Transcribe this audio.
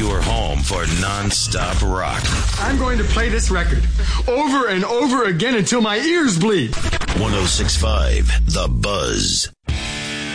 Your home for non-stop rock. I'm going to play this record over and over again until my ears bleed. 106.5 The Buzz.